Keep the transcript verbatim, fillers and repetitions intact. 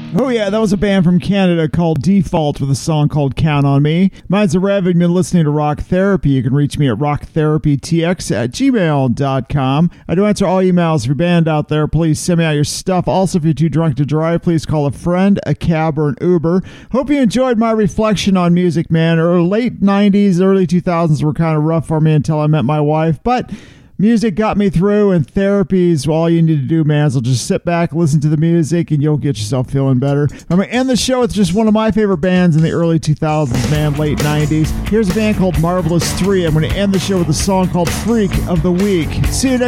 Oh yeah, that was a band from Canada called Default with a song called Count on Me. Mine's a Rev, and you've been listening to Rock Therapy. You can reach me at rock therapy t x at gmail dot com. I do answer all emails. If you're band out there, please send me out your stuff. Also, if you're too drunk to drive, please call a friend, a cab, or an Uber. Hope you enjoyed my reflection on music, man. Or late nineties, early two thousands were kind of rough for me until I met my wife, but music got me through, and therapy is all you need to do, man. So just sit back, listen to the music, and you'll get yourself feeling better. I'm going to end the show with just one of my favorite bands in the early two thousands, man, late nineties. Here's a band called Marvelous three. I'm going to end the show with a song called Freak of the Week. See you next